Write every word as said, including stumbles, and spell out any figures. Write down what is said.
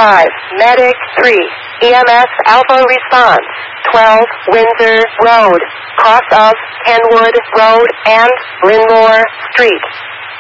five, Medic three, E M S Alpha response, twelve, Windsor Road, cross of Kenwood Road and Linmore Street.